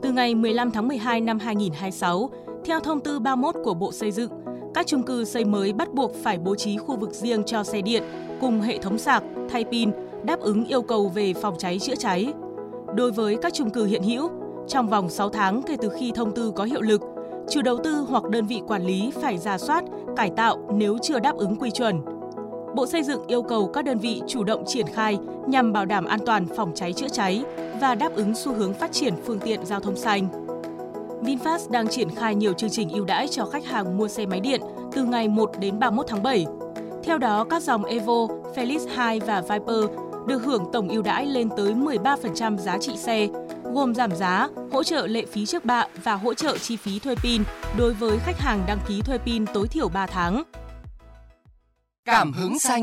Từ ngày 15 tháng 12 năm 2026, theo thông tư 31 của Bộ Xây dựng, các chung cư xây mới bắt buộc phải bố trí khu vực riêng cho xe điện cùng hệ thống sạc, thay pin, đáp ứng yêu cầu về phòng cháy chữa cháy. Đối với các chung cư hiện hữu, trong vòng 6 tháng kể từ khi thông tư có hiệu lực, chủ đầu tư hoặc đơn vị quản lý phải rà soát, cải tạo nếu chưa đáp ứng quy chuẩn. Bộ Xây dựng yêu cầu các đơn vị chủ động triển khai nhằm bảo đảm an toàn phòng cháy chữa cháy và đáp ứng xu hướng phát triển phương tiện giao thông xanh. VinFast đang triển khai nhiều chương trình ưu đãi cho khách hàng mua xe máy điện từ ngày 1 đến 31 tháng 7. Theo đó, các dòng Evo, Felix 2 và Viper được hưởng tổng ưu đãi lên tới 13% giá trị xe, gồm giảm giá, hỗ trợ lệ phí trước bạ và hỗ trợ chi phí thuê pin đối với khách hàng đăng ký thuê pin tối thiểu 3 tháng. Cảm hứng xanh.